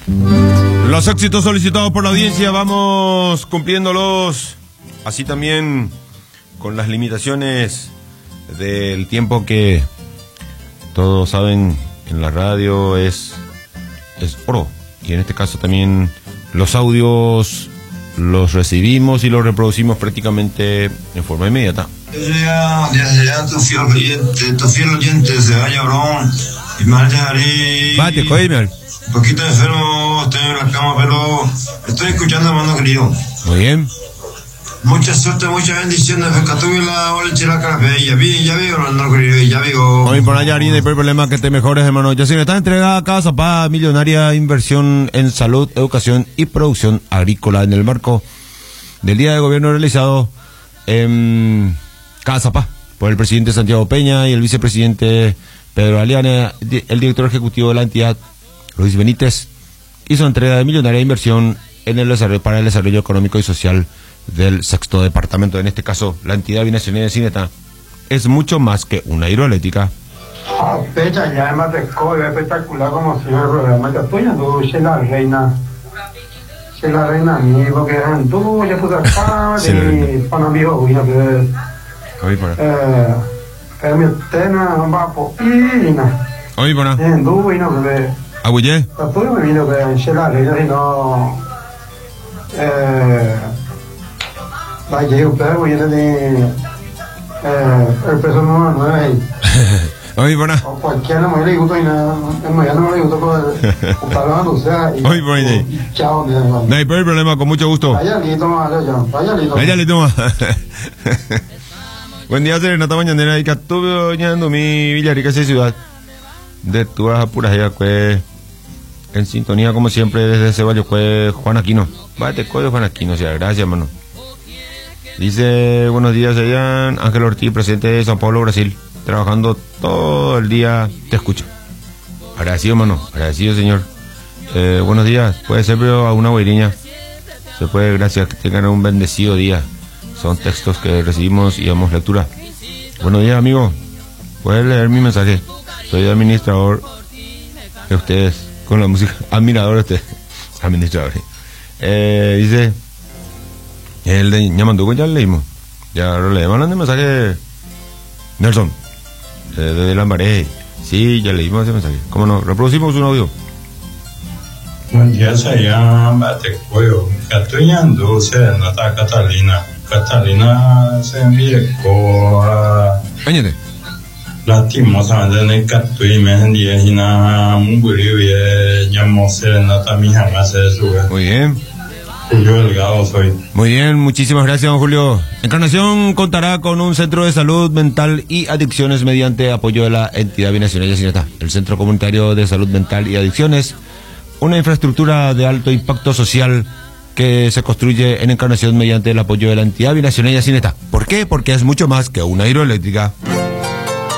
Los éxitos solicitados por la audiencia vamos cumpliéndolos, así también con las limitaciones del tiempo que todos saben en la radio es oro, y en este caso también los audios los recibimos y los reproducimos prácticamente en forma inmediata. Desde ya tu fiel oyente se vaya, bro. Y Marjari. Vate, cógeme. Un poquito enfermo, estoy en la cama, pero estoy escuchando, hermano querido. Muy bien. Mucha suerte, muchas bendiciones. La ola chila café. Ya vi, hermano querido, ya vi. Hoy por allá, harina y por el problema que te mejores, hermano. Ya se me está entregada a Casa Zapá, millonaria inversión en salud, educación y producción agrícola en el marco del Día de Gobierno realizado en Casa Zapá por el presidente Santiago Peña y el vicepresidente Pedro Aliana. El director ejecutivo de la entidad, Luis Benítez, hizo entrega de millonaria inversión en el desarrollo, para el desarrollo económico y social del sexto departamento. En este caso, la entidad binacional de Sineta es mucho más que una hidroeléctrica. Fecha ya es más espectacular como si el programa que estoy en la reina. Se la reina mi porque eran tú ya puta acá de panamio y Hoy por mi tena va por ina. Hoy por En du y no que Aguye. todo me vino que se la reina y no la llevo pero viene de el peso no es Hoy por o cualquiera no me le gusta y nada no me gusta por hablando, o sea, hoy por ahí. Chao, No hay problema, con mucho gusto. Vaya listo más. Vaya listo más. Buen día, Serenata Mañanera. Y que estuve oñando mi Villarrica, esa ciudad de Turas Apuras, allá pues en sintonía como siempre desde Ceballos, pues Juan Aquino. Vete, coño, Juan Aquino, o sea, gracias, hermano. Dice, buenos días, allá Ángel Ortiz, presidente de San Pablo, Brasil, trabajando todo el día, te escucho. Agradecido, hermano, agradecido, señor. Buenos días, puede ser pero a una guairiña. Se puede, gracias, que tengan un bendecido día. Son textos que recibimos y damos lectura. Buenos días, amigo. Puedes leer mi mensaje. Soy administrador de ustedes, con la música, admirador de ustedes, administrador. Dice, el de Ñamanduco ya lo leímos. Ya lo leímos el mensaje. Nelson, de Lambaré. Sí, ya leímos ese mensaje. ¿Cómo no? Reproducimos un audio. Buen día, se llama Tecuyo. Catuñando se nota Catalina. Catalina se envió a. Añade. Lastimosamente en el Catuy me envié y nada, muy bien. Llamó se nota mi jamás se sube. Muy bien. Julio Delgado soy. Muy bien, muchísimas gracias, don Julio. Encarnación contará con un centro de salud mental y adicciones mediante apoyo de la entidad binacional de Yacineta. El Centro Comunitario de Salud Mental y Adicciones, una infraestructura de alto impacto social que se construye en Encarnación mediante el apoyo de la entidad binacional de Yacineta. ¿Por qué? Porque es mucho más que una hidroeléctrica.